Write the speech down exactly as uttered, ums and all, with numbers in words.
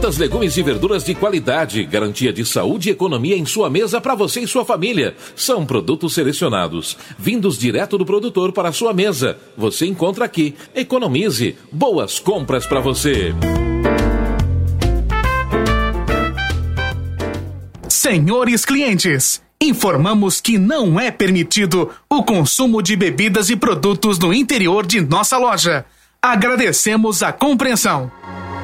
Frutas, legumes e verduras de qualidade, garantia de saúde e economia em sua mesa para você e sua família. São produtos selecionados, vindos direto do produtor para a sua mesa. Você encontra aqui. Economize. Boas compras para você. Senhores clientes, informamos que não é permitido o consumo de bebidas e produtos no interior de nossa loja. Agradecemos a compreensão.